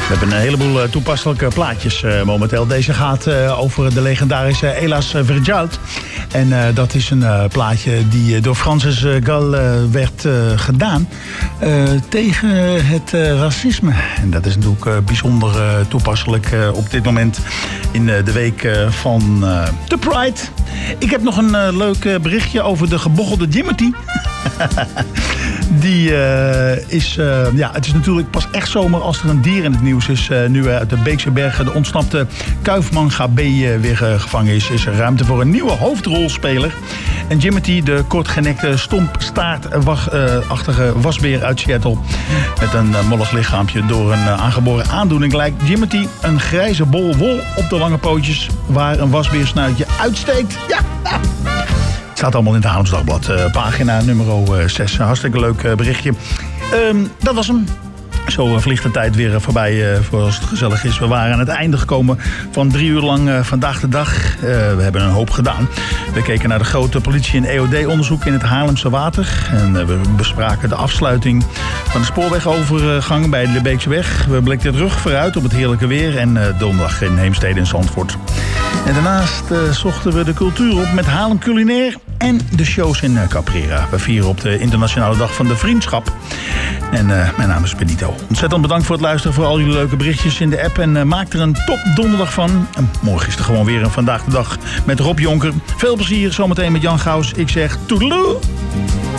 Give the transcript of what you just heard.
We hebben een heleboel toepasselijke plaatjes momenteel. Deze gaat over de legendarische Elas Verjault. En dat is een plaatje die door Francis Gal werd gedaan tegen het racisme. En dat is natuurlijk bijzonder toepasselijk op dit moment in de week van de Pride. Ik heb nog een leuk berichtje over de gebochelde Jimothy. Die is... het is natuurlijk pas echt zomer als er een dier in het nieuws is. Nu uit de Beekse Bergen de ontsnapte kuifmanga B weer gevangen is er ruimte voor een nieuwe hoofdrolspeler. En Jimothy, de kortgenekte stompstaartachtige wasbeer uit Seattle. Met een mollig lichaampje door een aangeboren aandoening lijkt Jimothy een grijze bol wol op de lange pootjes waar een wasbeersnuitje uitsteekt. Ja! Het staat allemaal in het Haarlems Dagblad, pagina nummer 6. Hartstikke leuk berichtje. Dat was hem. Zo vliegt de tijd weer voorbij voor als het gezellig is. We waren aan het einde gekomen van 3 uur lang vandaag de dag. We hebben een hoop gedaan. We keken naar de grote politie- en EOD-onderzoek in het Haarlemse Water. En we bespraken de afsluiting van de spoorwegovergang bij de Beekseweg. We blikten terug vooruit op het heerlijke weer en donderdag in Heemstede en Zandvoort. En daarnaast zochten we de cultuur op met Haarlem Culinair en de shows in Caprera. We vieren op de Internationale Dag van de Vriendschap. En mijn naam is Benito. Ontzettend bedankt voor het luisteren, voor al jullie leuke berichtjes in de app. En maak er een top donderdag van. En morgen is er gewoon weer een Vandaag de Dag met Rob Jonker. Veel plezier zometeen met Jan Gauws. Ik zeg toedeloe!